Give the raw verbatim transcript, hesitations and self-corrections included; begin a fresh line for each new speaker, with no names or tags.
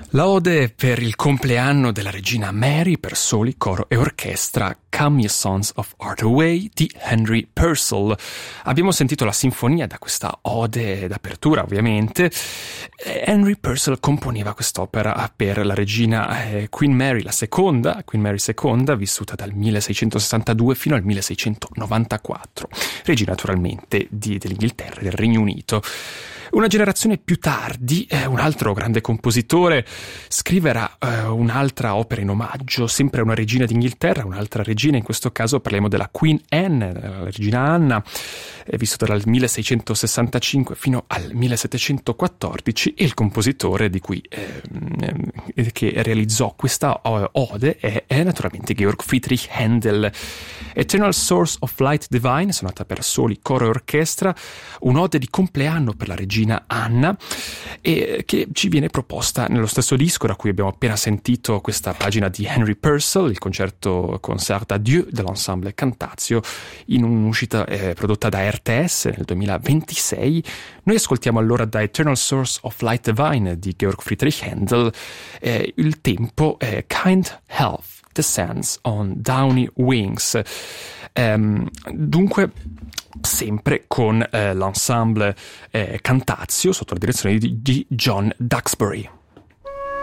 La ode per il compleanno della regina Mary per soli, coro e orchestra, Come Ye Sons of Arthur di Henry Purcell. Abbiamo sentito la sinfonia da questa ode d'apertura, ovviamente. Henry Purcell componeva quest'opera per la regina eh, Queen Mary la seconda, Queen Mary seconda, vissuta dal milleseicentosessantadue fino al milleseicentonovantaquattro, regina naturalmente di, dell'Inghilterra e del Regno Unito. Una generazione più tardi, eh, un altro grande compositore scriverà eh, un'altra opera in omaggio, sempre a una regina d'Inghilterra, un'altra regina, in questo caso parliamo della Queen Anne, la regina Anna, eh, vissuta dal milleseicentosessantacinque fino al millesettecentoquattordici, e il compositore di cui eh, eh, che realizzò questa ode è, è naturalmente Georg Friedrich Händel. Eternal Source of Light Divine, sonata per soli, coro e orchestra, un'ode di compleanno per la regina Anna, e che ci viene proposta nello stesso disco da cui abbiamo appena sentito questa pagina di Henry Purcell, il concerto Concert Adieu dell'ensemble Cantatio, in un'uscita eh, prodotta da R T S nel duemilaventisei. Noi ascoltiamo allora da Eternal Source of Light Divine di Georg Friedrich Händel eh, il tempo eh, Kind Health Descends on Downy Wings. Um, dunque, sempre con eh, l'ensemble eh, Cantatio sotto la direzione di, di John Duxbury.